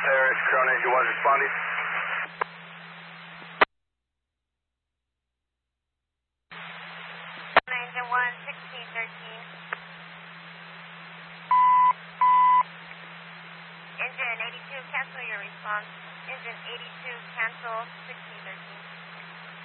there, Crown Engine 1 responding. Engine 1, 1613. Engine 82, cancel your response. Engine 82, cancel 1613.